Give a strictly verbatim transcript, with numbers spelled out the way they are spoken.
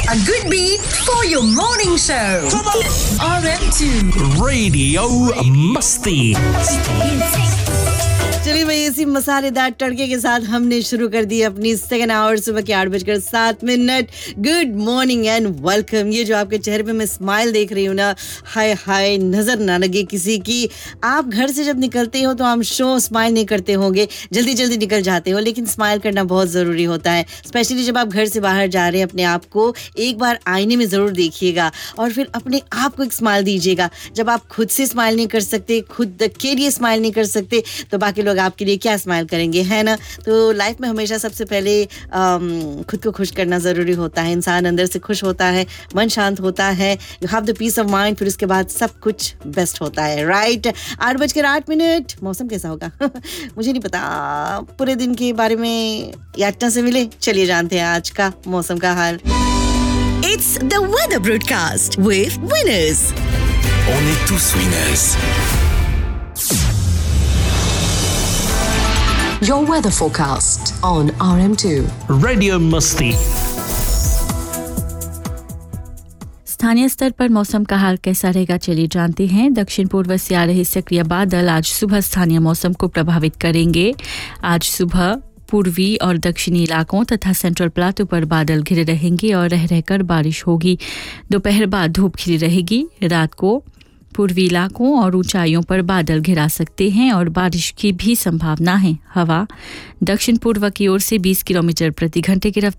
A good beat for your morning show. R M two Radio Musti. चलिए भाई, इसी मसालेदार तड़के के साथ हमने शुरू कर दी अपनी सेकेंड आवर सुबह के आठ बजकर सात minute. Good morning and welcome. ये जो आपके चेहरे पे मैं स्माइल देख रही हूँ ना, हाय हाय, नजर ना लगे किसी की। आप घर से जब निकलते हो तो हम शो स्माइल नहीं करते होंगे, जल्दी जल्दी निकल जाते हो, लेकिन स्माइल करना बहुत ज़रूरी होता है। स्पेशली जब आप घर से बाहर जा रहे हैं, अपने आप को एक बार आईने में ज़रूर देखिएगा और फिर अपने आप को एक स्माइल दीजिएगा। जब आप खुद से स्माइल नहीं कर सकते, खुद के लिए स्माइल नहीं कर सकते, तो बाकी लोग आपके लिए क्या स्माइल करेंगे, है ना। तो लाइफ में हमेशा सबसे पहले खुद को खुश करना ज़रूरी होता है। इंसान अंदर से खुश होता है, मन शांत होता है, you have the piece of mind, फिर उसके बाद सब कुछ बेस्ट होता है, राइट। आठ बजकर आठ मिनट। मौसम कैसा होगा मुझे नहीं पता, पूरे दिन के बारे में यात्रा से मिले। चलिए जानते हैं आज का मौसम का हाल। It's the weather broadcast with Winners. On est tous winners. Your weather forecast on R M two. Radio Musti. स्थानीय स्तर पर मौसम का हाल कैसा रहेगा, चलिए जानते हैं। दक्षिण पूर्व से आ रहे सक्रिय बादल आज सुबह स्थानीय मौसम को प्रभावित करेंगे। आज सुबह पूर्वी और दक्षिणी इलाकों तथा सेंट्रल प्लाटो पर बादल घिरे रहेंगे और रह रहकर बारिश होगी। दोपहर बाद धूप खिली रहेगी। रात को पूर्वी इलाकों और ऊंचाइयों पर बादल घिरा सकते हैं और बारिश की भी संभावना है। हवा दक्षिण पूर्व की ओर से बीस किलोमीटर प्रति घंटे की रफ्तार